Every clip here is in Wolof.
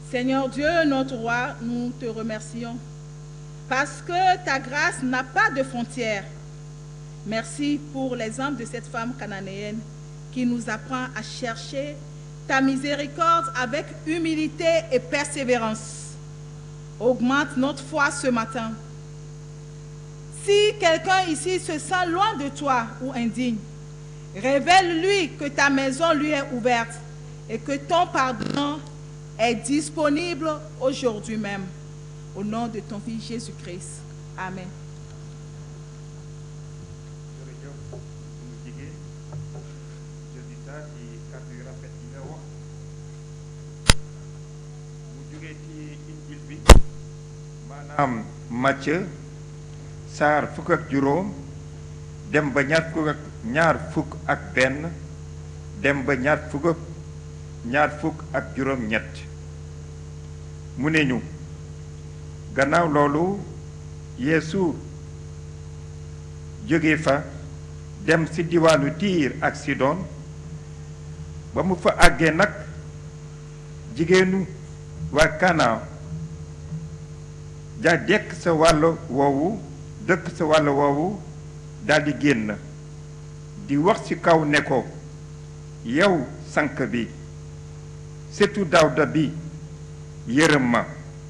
Seigneur Dieu, notre roi, nous te remercions parce que ta grâce n'a pas de frontières. Merci pour l'exemple de cette femme cananéenne qui nous apprend à chercher ta miséricorde avec humilité et persévérance. Augmente notre foi ce matin. Si quelqu'un ici se sent loin de toi ou indigne, révèle-lui que ta maison lui est ouverte et que ton pardon est disponible aujourd'hui même. Au nom de ton Fils Jésus-Christ. Amen. Matthieu saar fukk ak juróom dem ba ñaar fukk ak benn dem ba ñaar fukk ak juróom ñett mu ne ñu gannaaw loolu Yeesu jóge fa dem ci diwaanu Tiir ak Sidon ba mu fa àggee nag jigéenu waa Kanaan ja dëkk sa wàll woowu daldi génn di wax ci kaw ne ko yow sank bi setu Dawda bi yërëm ma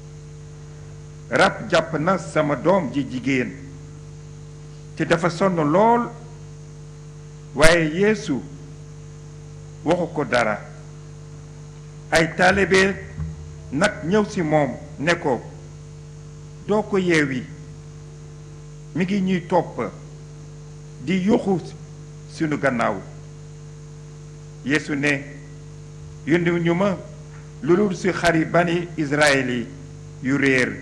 rab jàpp na sama doom ji jigéen te dafa sonn lool waaye Yeesu waxu ko dara ay taalibe nag ñëw ci moom ne ko doo ko yeewi mi ngi ñuy topp di yuxu sunu gannaaw Yeesu ne yónni ñu ma lu dul ci xari bani Israël yu réer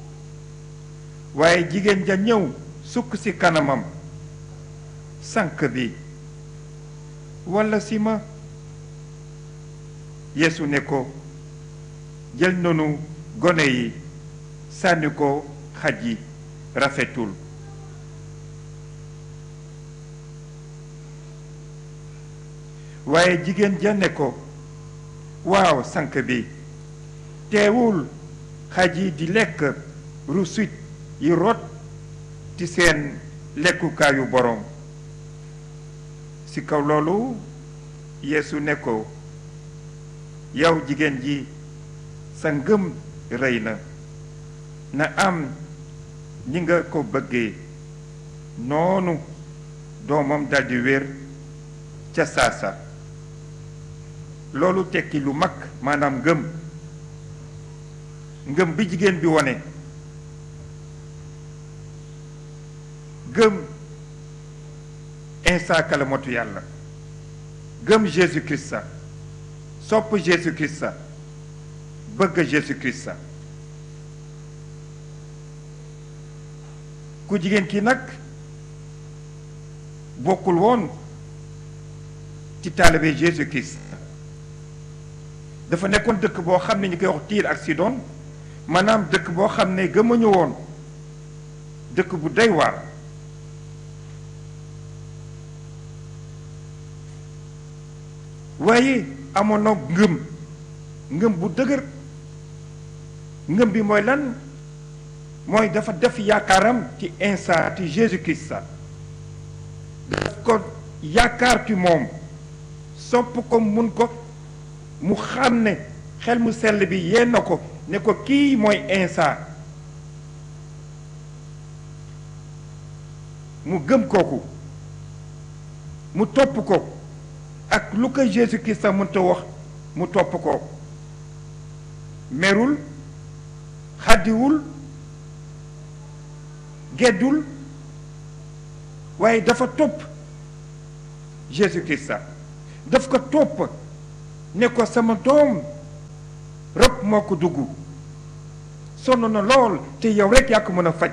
waaye jigéen ja ñëw sukk ci kanamam sank bi walla si ma Yeesu ne ko jël nanu gone yi sànni ko xaj yi rafetul waaye jigéen ja ne ko waaw sank bi teewul xaj yi di lekk rusit yi rot ci seen lekkukaayu boroom ci kaw loolu Yeesu ne ko yow jigéen ji sa ngëm rëy na am ni nga ko bëggee noonu doomam daldi wér ca saasa loolu tekki lu mag maanaam ngëm bi jigéen bi wone gëm Iisaa kalimatu yàlla gëm Jésus Christ sopp Jésus Christ bëgg Jésus Christ ku jigéen ki nag bokkul woon ci taalibe Jésus Christ dafa nekkoon dëkk boo xam ne ñu koy wax Tiir ak Sidon maanaam dëkk boo xam ne gëmuñu woon dëkk bu doy waar waaye amoon na ngëm bu dëgër ngëm bi mooy lan mooy dafa def yaakaaram ci Iisaa ci Jésus Christ daf ko yaakaar ci moom sopp ko mun ko mu xam ne xel mu sell bi yee na ko ne ko kii mooy Iisaa mu gëm kooku mu topp ko ak lu ko Jésus Christ mënta wax mu topp ko merul xaddiwul geddul waaye dafa topp Jésus Christ daf ko topp ne ko sama doom rab moo ko dugg sonn na lool te yow rekk yaa ko mën a faj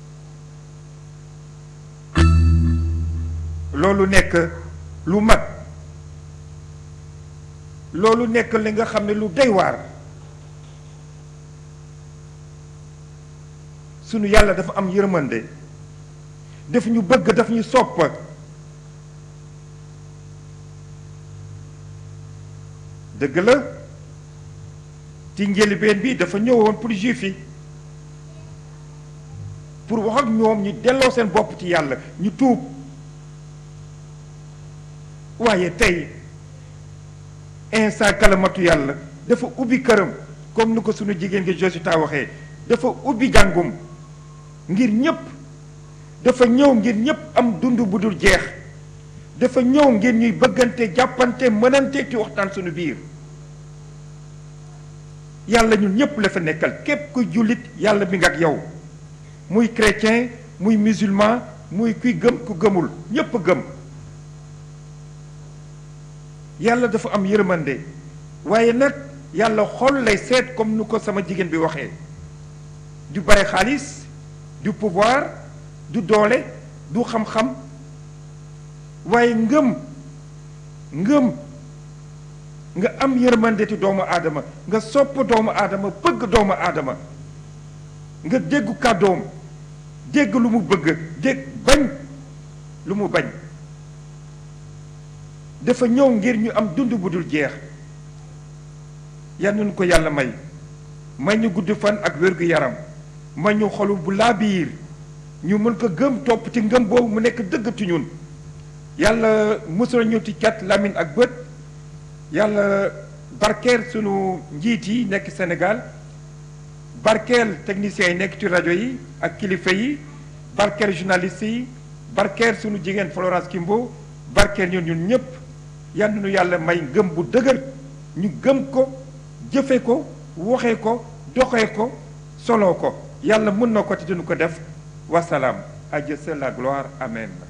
loolu nekk lu mag loolu nekk li nga xam ne lu doy waar sunu yàlla dafa am yërmande daf ñu bëgg daf ñu sopp dëgg la ci njëlbeen bi dafa ñëwoon pour juif yi pour wax ak ñoom ñu delloo seen bopp ci yàlla ñu tuub waaye tey instant kalamatu yàlla dafa ubbi këram comme ni ko sunu jigéen gi Josita waxee dafa ubbi jàngum ngir ñépp dafa ñëw ngir ñépp am dund bu dul jeex dafa ñëw ngir ñuy bëggante jàppante mënante ci waxtaan sunu biir yàlla ñun ñépp la fa nekkal képp ku jullit yàlla mi nga ak yow muy chrétien muy musulman muy kuy gëm ku gëmul ñépp gëm yàlla dafa am yërmande waaye nag yàlla xol lay seet comme nu ko sama jigéen bi waxee du bare xaalis du pouvoir du doole du xam-xam waaye ngëm nga am yërmande ci doomu aadama nga sopp doomu aadama bëgg doomu aadama nga déggu kàddoom dégg lu mu bëgg dégg bañ lu mu bañ dafa ñëw ngir ñu am dund bu dul jeex yal nañu ko yàlla may ñu gudd fan ak wér gu yaram may ñu xolu bu laabiir ñu mën ko gëm topp ci ngëm boobu mu nekk dëgg ci ñun yàlla musal ñu ci cat làmmiñ ak bët yàlla barkeel sunu njiit yi nekk Sénégal barkeel techniciens yi nekk ci rajo yi ak kilifa yi barkeel journalistes yi barkeel sunu jigéen Florence Kimbo barkeel ñun ñëpp yal na nu yàlla may ngëm bu dëgër ñu gëm ko jëfe ko waxee ko doxee ko soloo ko yàlla mën na ko te dinu ko def wasalaam à Dieu seul la gloire amen